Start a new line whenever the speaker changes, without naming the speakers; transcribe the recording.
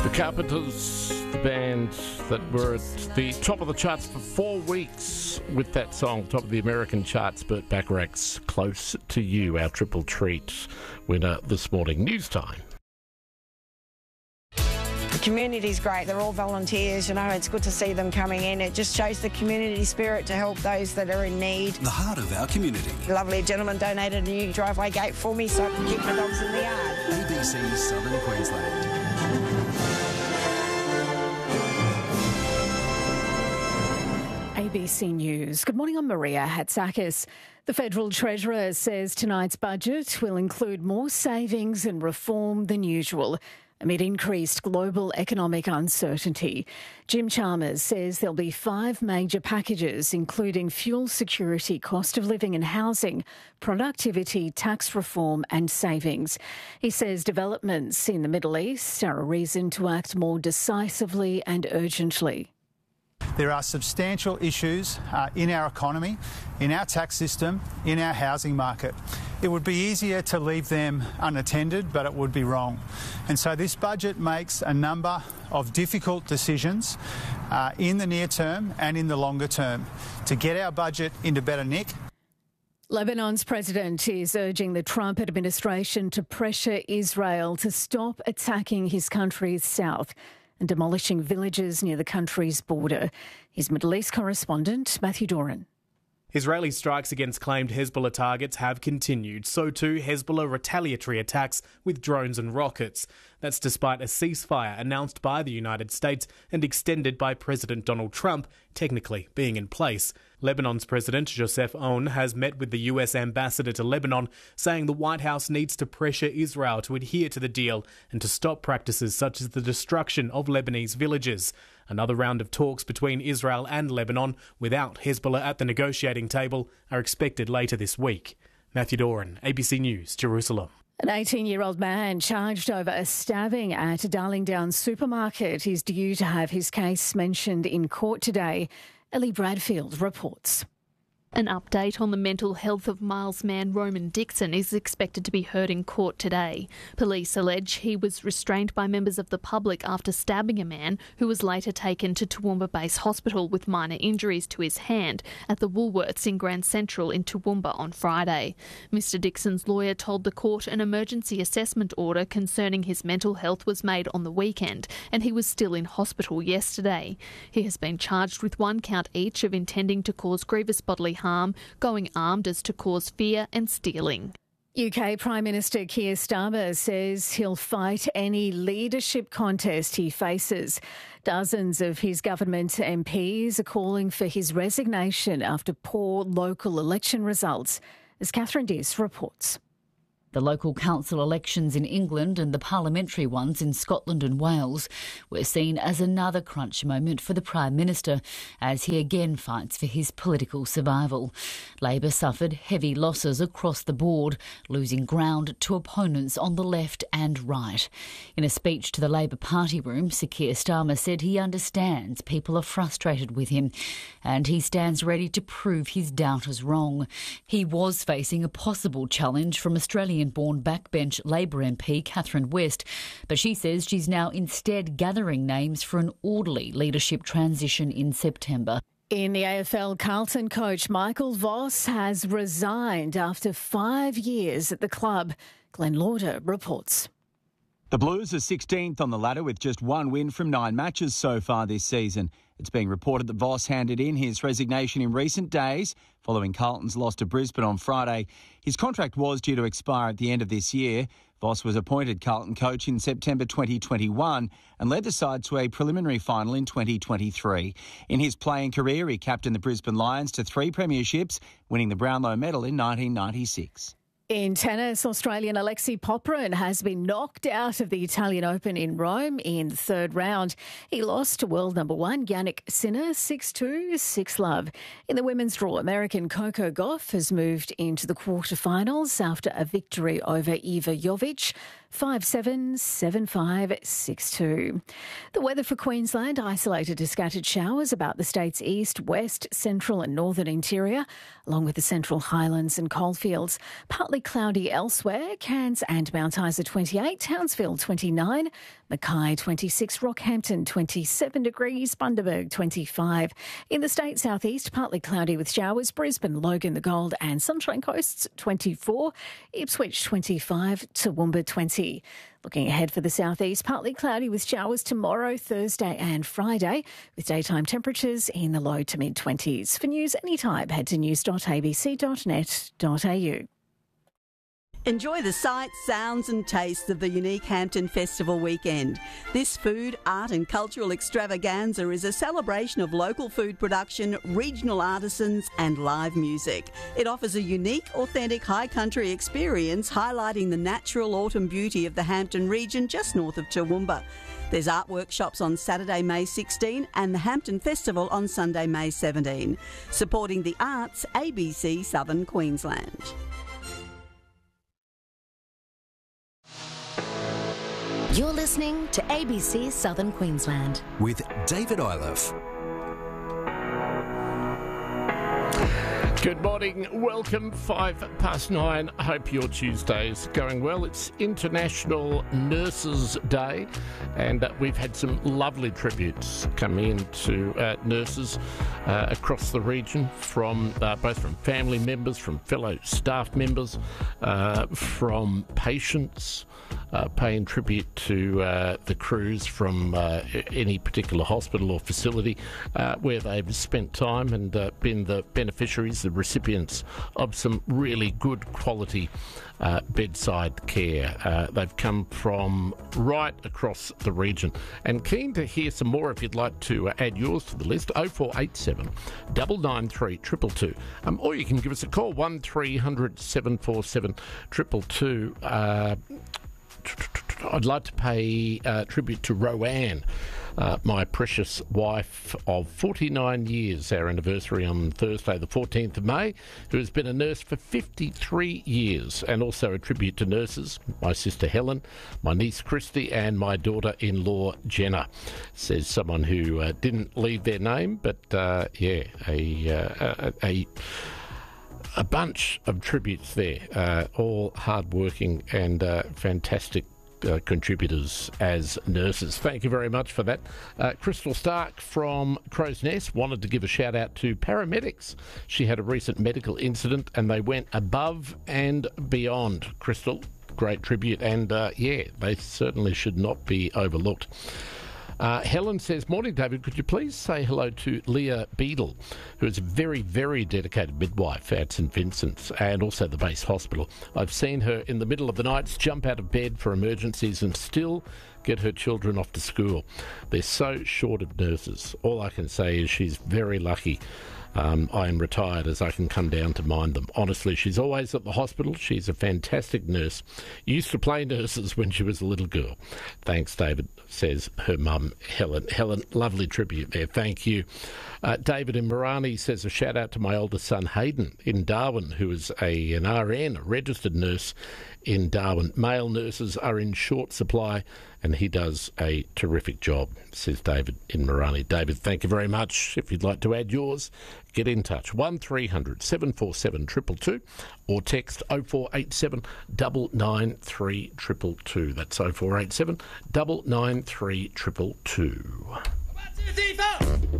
The Carpenters, the band that were at the top of the charts for 4 weeks with that song, top of the American charts. Burt Bacharach's Close to You, our triple treat winner this morning. News time.
The community's great. They're all volunteers, it's good to see them coming in. It just shows the community spirit to help those that are in need.
The heart of our community.
A lovely gentleman donated a new driveway gate for me so I can keep my dogs in the yard.
ABC Southern Queensland.
ABC News. Good morning, I'm Maria Hatzakis. The Federal Treasurer says tonight's budget will include more savings and reform than usual amid increased global economic uncertainty. Jim Chalmers says there'll be 5 major packages, including fuel security, cost of living and housing, productivity, tax reform and savings. He says developments in the Middle East are a reason to act more decisively and urgently.
There are substantial issues in our economy, in our tax system, in our housing market. It would be easier to leave them unattended, but it would be wrong. And so this budget makes a number of difficult decisions in the near term and in the longer term to get our budget into better nick.
Lebanon's president is urging the Trump administration to pressure Israel to stop attacking his country's south and demolishing villages near the country's border. His Middle East correspondent, Matthew Doran.
Israeli strikes against claimed Hezbollah targets have continued. So too Hezbollah retaliatory attacks with drones and rockets. That's despite a ceasefire announced by the United States and extended by President Donald Trump, technically being in place. Lebanon's President Joseph Aoun has met with the US ambassador to Lebanon, saying the White House needs to pressure Israel to adhere to the deal and to stop practices such as the destruction of Lebanese villages. Another round of talks between Israel and Lebanon, without Hezbollah at the negotiating table, are expected later this week. Matthew Doran, ABC News, Jerusalem.
An 18-year-old man charged over a stabbing at a Darling Downs supermarket is due to have his case mentioned in court today. Ellie Bradfield reports.
An update on the mental health of Miles man Roman Dixon is expected to be heard in court today. Police allege he was restrained by members of the public after stabbing a man who was later taken to Toowoomba Base Hospital with minor injuries to his hand at the Woolworths in Grand Central in Toowoomba on Friday. Mr Dixon's lawyer told the court an emergency assessment order concerning his mental health was made on the weekend and he was still in hospital yesterday. He has been charged with 1 count each of intending to cause grievous bodily harm, going armed as to cause fear and stealing.
UK Prime Minister Keir Starmer says he'll fight any leadership contest he faces. Dozens of his government MPs are calling for his resignation after poor local election results, as Catherine Diss reports.
The local council elections in England and the parliamentary ones in Scotland and Wales were seen as another crunch moment for the Prime Minister as he again fights for his political survival. Labor suffered heavy losses across the board, losing ground to opponents on the left and right. In a speech to the Labor Party room, Sir Keir Starmer said he understands people are frustrated with him and he stands ready to prove his doubters wrong. He was facing a possible challenge from Australian-born backbench Labor MP Catherine West, but she says she's now instead gathering names for an orderly leadership transition in September.
In the AFL, Carlton coach Michael Voss has resigned after 5 years at the club. Glenn Lauder reports.
The Blues are 16th on the ladder with just 1 win from 9 matches so far this season. It's being reported that Voss handed in his resignation in recent days following Carlton's loss to Brisbane on Friday. His contract was due to expire at the end of this year. Voss was appointed Carlton coach in September 2021 and led the side to a preliminary final in 2023. In his playing career, he captained the Brisbane Lions to 3 premierships, winning the Brownlow medal in 1996.
In tennis, Australian Alexei Popyrin has been knocked out of the Italian Open in Rome in the 3rd round. He lost to world number 1 Jannik Sinner 6-2, 6-love. In the women's draw, American Coco Gauff has moved into the quarterfinals after a victory over Iva Jovic. 577562. The weather for Queensland: isolated to scattered showers about the state's east, west, central and northern interior, along with the central highlands and coalfields. Partly cloudy elsewhere. Cairns and Mount Isa 28, Townsville 29, Mackay 26, Rockhampton 27 degrees, Bundaberg 25. In the state southeast, partly cloudy with showers. Brisbane, Logan, the Gold and Sunshine Coasts 24, Ipswich 25, Toowoomba 20. Looking ahead for the southeast, partly cloudy with showers tomorrow, Thursday and Friday, with daytime temperatures in the low to mid-20s. For news anytime, head to news.abc.net.au.
Enjoy the sights, sounds and tastes of the unique Hampton Festival weekend. This food, art and cultural extravaganza is a celebration of local food production, regional artisans and live music. It offers a unique, authentic high country experience highlighting the natural autumn beauty of the Hampton region just north of Toowoomba. There's art workshops on Saturday, May 16 and the Hampton Festival on Sunday, May 17. Supporting the arts, ABC Southern Queensland.
You're listening to ABC Southern Queensland
with David Iliff.
Good morning, welcome, 9:05. I hope your Tuesday's going well. It's International Nurses Day, and we've had some lovely tributes come in to nurses across the region, from both from family members, from fellow staff members, from patients, paying tribute to the crews from any particular hospital or facility where they've spent time and been the beneficiaries, the recipients of some really good quality bedside care. They've come from right across the region, and keen to hear some more. If you'd like to add yours to the list, 0487 993 222, or you can give us a call, 1300 747 222. I'd like to pay tribute to Roanne, my precious wife of 49 years, our anniversary on Thursday the 14th of May, who has been a nurse for 53 years, and also a tribute to nurses, my sister Helen, my niece Christy and my daughter-in-law Jenna, says someone who didn't leave their name, but a bunch of tributes there, all hard-working and fantastic contributors as nurses. Thank you very much for that. Crystal Stark from Crow's Nest wanted to give a shout out to paramedics. She had a recent medical incident and they went above and beyond. Crystal, great tribute, and they certainly should not be overlooked. Helen says, morning David, could you please say hello to Leah Beadle, who is a very, very dedicated midwife at St Vincent's and also the base hospital. I've seen her in the middle of the nights jump out of bed for emergencies and still get her children off to school. They're so short of nurses. All I can say is she's very lucky. I am retired as I can come down to mind them. Honestly, she's always at the hospital. She's a fantastic nurse. Used to play nurses when she was a little girl. Thanks, David, says her mum, Helen. Helen, lovely tribute there. Thank you. David in Morani says a shout out to my oldest son, Hayden, in Darwin, who is an RN, a registered nurse in Darwin. Male nurses are in short supply and he does a terrific job, says David in Morani. David, thank you very much. If you'd like to add yours, get in touch, 1300 747 222 or text 0487 993 222. That's 0487 993 222.